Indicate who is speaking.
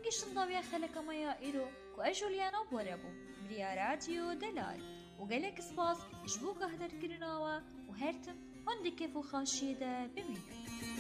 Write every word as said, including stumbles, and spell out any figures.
Speaker 1: گشتن داویا خلکما یا ایرو کو اجولیانا بوربو بریا رادیو دلال و گلک سپاس جبو که هدر کرناوا و هرتم هندی کفو خاشیده ببینم.